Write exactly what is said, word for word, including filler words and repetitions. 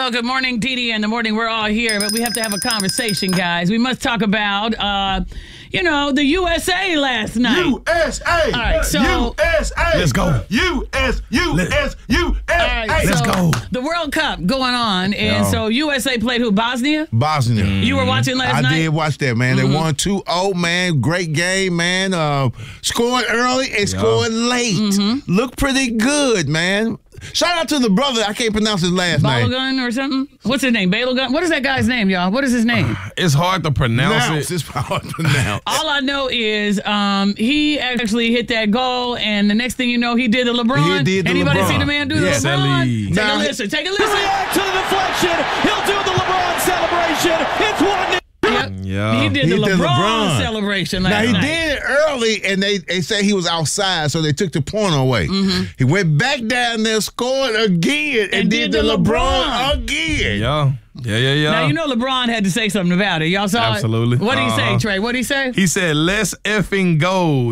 Well, good morning, Dee Dee. In the morning, we're all here, but we have to have a conversation, guys. We must talk about, uh, you know, the U S A last night. U S A. All right, so U S A. Let's go. U S U S U S A. All right, Let's so go. The World Cup going on, and Yeah. so U S A played who? Bosnia? Bosnia. You were watching last I night? did watch that, man. Mm-hmm. They won two oh, man. Great game, man. Uh, scored early and scored late. Mm-hmm. Looked pretty good, man. Shout out to the brother. I can't pronounce his last name. Balogun or something? What's his name? Balogun? What is that guy's name, y'all? What is his name? It's hard to pronounce Pronounce. it. It's hard to pronounce. All I know is um, he actually hit that goal, and the next thing you know, he did the LeBron. He did the Anybody LeBron. see the man do the Yeah. LeBron? Sally. Take Now, a listen. Take a To listen. react to the deflection. He'll do the LeBron celebration. It's one. Yeah. He did He the did LeBron, LeBron. celebration Now, last he night. did it early, and they, they say he was outside, so they took the point away. Mm-hmm. He went back down there, scored again, and, And did, did the the LeBron, LeBron. again. Yeah. Yeah, yeah, yeah. Now, you know LeBron had to say something about it. Y'all saw Absolutely. it? What did he Uh-huh. say, Trey? What did he say? He said, let's effing go.